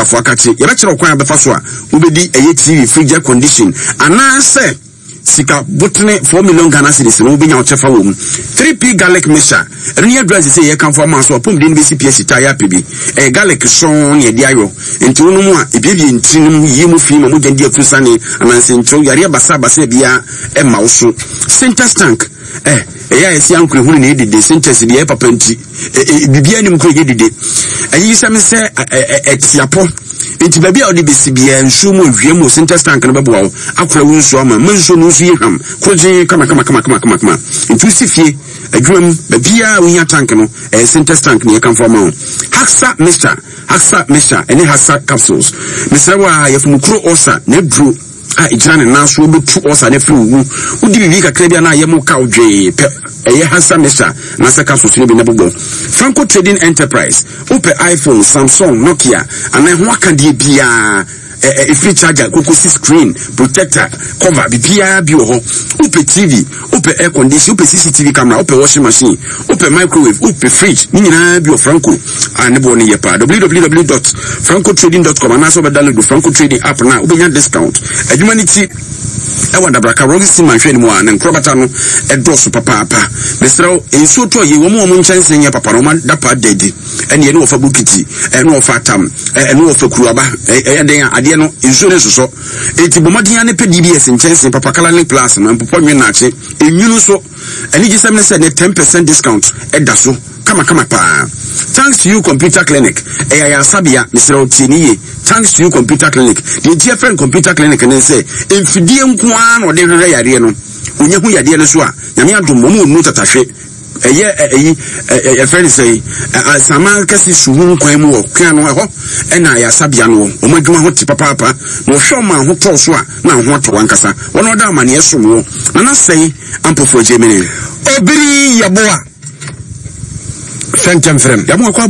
afuakati ye be kire okwan abefa so a ubedi eye TV fridge condition anase sika botne 4 million Ghana cedis no be nya ochefa wo mu 3p garlic mixture eni adress say ye kan for man so pom de be CPS tire pebi garlic son ye di ayo enti wonu mu a ebiebi enti no yi mu fi ma mo gandi afusane ananse ntro yare basa bia e ma wo so center tank eya esi ankure hunu ne dide sentence de papa nti bibia nim kure dide ayi sam se etiapo enti babia odi besi bia nsu mo hwie mo sentence tank no bebo akura wo nsu ama manso no nsu yeham koje kama enti sifie adwam babia wo nya tank no sentence tank ne kan forma Haxa mixture eni Haxa capsules misrawa yefum kuro osa na dru ijana na so betu osa na fi wu udi bibi kakra bia na yemo ka odwe eye Haxa mixture na saka so tuni bi na bobo Franco Trading Enterprise ope iPhone Samsung Nokia ana ho akade bia free charger kokosi screen protector cover bibia bi ho ope TV ope air condition ope CCTV camera ope washing machine ope microwave ope fridge ni nyina bi o Franco anebo ne yepa www.francotrading.com ana so be download the Franco Trading app na obenya discount adwumanity ewa dabraka rogi man hwe ni mu a na nkrobata no edoso papa mesrawo enso to ye wo mo nchanse nya papa no ma dapa dedi ene ye no fa bukiti ene wo fa tam ene wo fa kuruaba den ade no insurance so eti bomadian ne pedi BS nchanse papa kala link plus na mpopo nwe na ache enwunu so ene gisem ne se ne 10% discount edaso kama pa thanks to you computer clinic ya sabia mesrawo tieniye thanks to you computer clinic the different computer clinic ne say enfidie nkoa no de hwere yare no onye hu yade no so a nyame adom mo mu tatahwe friend say sama kasi suhu kwan mu o kan no ho na ya sabia no o madwuma ho ti papa no hwe ma ho to so a na ho to wankasa wono da ma ne yeso na say ampofo Germany obiri yaboa fentem frem yamo kwa